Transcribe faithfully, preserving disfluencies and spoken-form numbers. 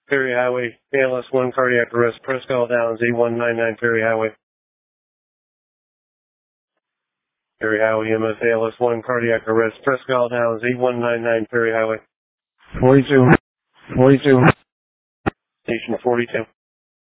Ferry Highway, A L S one cardiac arrest, Presque Isle Downs, E one nine nine Ferry Highway. Ferry Highway, M S A L S one cardiac arrest, Presque Isle Downs, E one nine nine Ferry Highway. forty-two. forty-two. Station forty-two.